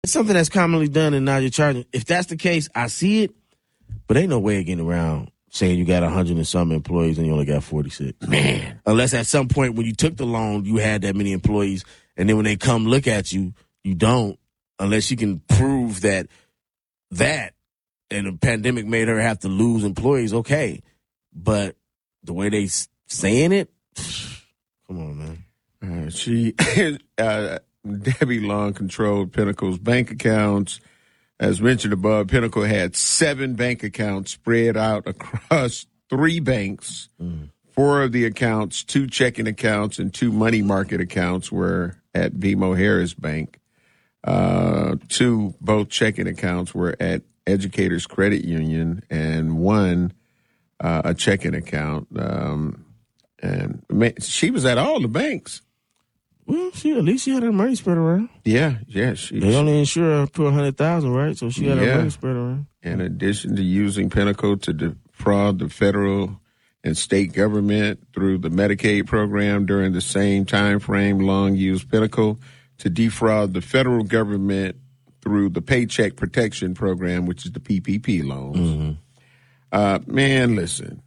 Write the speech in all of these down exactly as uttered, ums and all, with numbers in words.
It's something that's commonly done, and now you're charging. If that's the case, I see it, but ain't no way of getting around saying you got one hundred and some employees and you only got forty-six. Man. Unless at some point when you took the loan, you had that many employees, and then when they come look at you, you don't, unless you can prove that that, and the pandemic made her have to lose employees, okay. But the way they saying it, come on, man. Uh, she, uh, Debbie Long controlled Pinnacle's bank accounts. As mentioned above, Pinnacle had seven bank accounts spread out across three banks. Mm. Four of the accounts, two checking accounts and two money market accounts, were at B M O Harris Bank. Uh, two, both checking accounts were at Educators Credit Union, and one, uh, a checking account. Um, and man, she was at all the banks. Well, she at least she had her money spread around. Yeah, yeah. She, they only insure her to a hundred thousand, right? So she had yeah. her money spread around. In addition to using Pinnacle to defraud the federal and state government through the Medicaid program during the same time frame, Long used Pinnacle to defraud the federal government through the Paycheck Protection Program, which is the P P P loans. Mm-hmm. Uh, man, listen,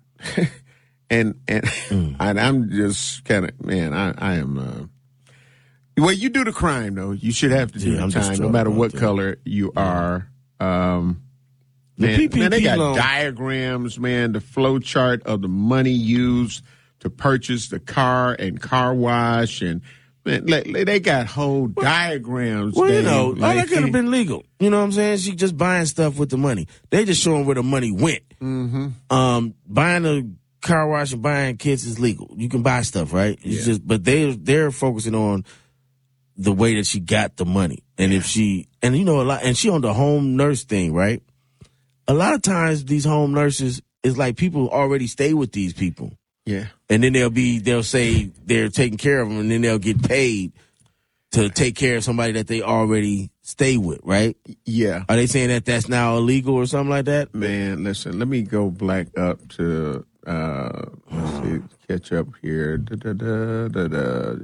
and and, mm. and I'm just kind of man, I, I am. Uh, Well, you do the crime, though. You should have to do yeah, the time, no matter what color you are. Um, man, the man, they got loan. diagrams, man, the flow chart of the money used to purchase the car and car wash. And man, they got whole well, diagrams. Well, Dave. you know, like, all that could have been legal. You know what I'm saying? She just buying stuff with the money. They just showing where the money went. Mm-hmm. Um, buying a car wash and buying kits is legal. You can buy stuff, right? It's yeah. just, but they, they're focusing on the way that she got the money. And if she, and you know, a lot, and she on the home nurse thing, right? A lot of times these home nurses is like people already stay with these people. Yeah. And then they'll be, they'll say they're taking care of them, and then they'll get paid to take care of somebody that they already stay with, right? Yeah. Are they saying that that's now illegal or something like that? Man, listen, let me go back up to, uh, let's see, catch up here. Da, da, da, da, da.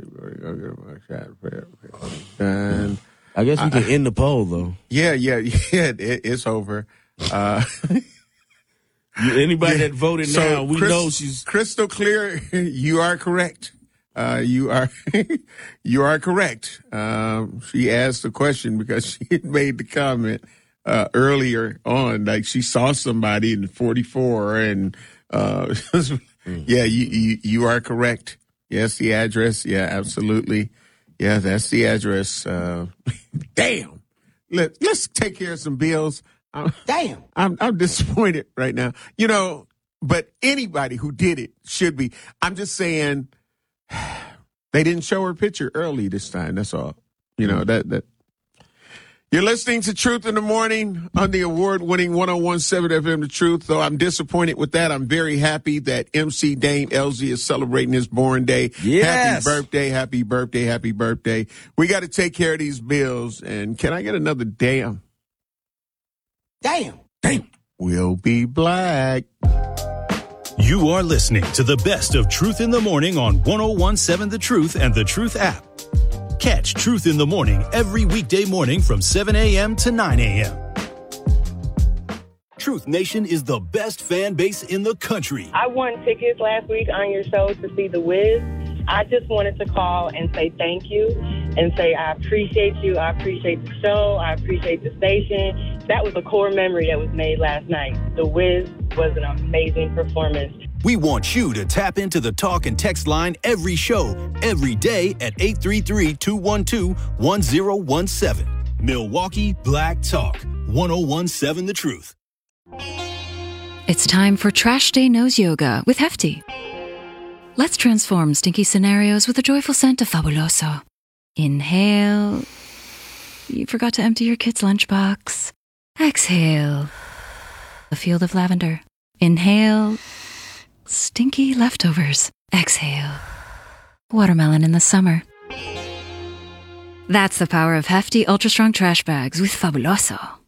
And I guess we can I, end the poll, though. Yeah, yeah, yeah, it, it's over. Uh, Anybody yeah. that voted so now, we Chris, know she's crystal clear. You are correct. Uh, you are, you are correct. Um, she asked the question because she had made the comment uh, earlier on, like she saw somebody in forty-four, and uh, mm. yeah, you, you you are correct. Yes, the address. Yeah, absolutely. Yeah, that's the address. Uh, damn. Let let's take care of some bills. I'm, damn. I'm I'm disappointed right now. You know, but anybody who did it should be. I'm just saying. They didn't show her picture early this time. That's all. You know, that, that. You're listening to Truth in the Morning on the award-winning one oh one point seven F M The Truth. Though I'm disappointed with that, I'm very happy that M C Dame L Z is celebrating his born day. Yes. Happy birthday, happy birthday, happy birthday. We got to take care of these bills. And can I get another damn? Damn. Damn. We'll be black. You are listening to the best of Truth in the Morning on one oh one point seven The Truth and The Truth app. Catch Truth in the Morning every weekday morning from seven a.m. to nine a.m. Truth Nation is the best fan base in the country. I won tickets last week on your show to see The Wiz. I just wanted to call and say thank you and say I appreciate you. I appreciate the show. I appreciate the station. That was a core memory that was made last night. The Wiz was an amazing performance. We want you to tap into the talk and text line every show, every day at eight three three, two one two, one oh one seven. Milwaukee Black Talk, one oh one point seven The Truth. It's time for Trash Day Nose Yoga with Hefty. Let's transform stinky scenarios with a joyful scent of Fabuloso. Inhale. You forgot to empty your kid's lunchbox. Exhale. A field of lavender. Inhale. Stinky leftovers. Exhale. Watermelon in the summer. That's the power of Hefty Ultra Strong Trash Bags with Fabuloso.